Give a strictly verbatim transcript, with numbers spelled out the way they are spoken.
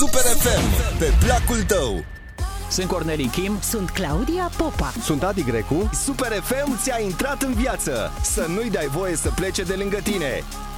Super F M, pe placul tău. Sunt Cornelii Kim. Sunt Claudia Popa. Sunt Adi Grecu. Super F M ți-a intrat în viață. Să nu-i dai voie să plece de lângă tine.